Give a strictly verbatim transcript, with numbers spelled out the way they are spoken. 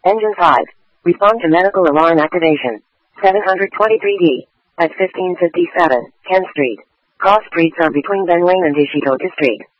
Engine five. Respond to medical alarm activation. seven twenty-three D. At fifteen fifty-seven, Kent Street. Cross streets are between Ben Lane and Ishito District.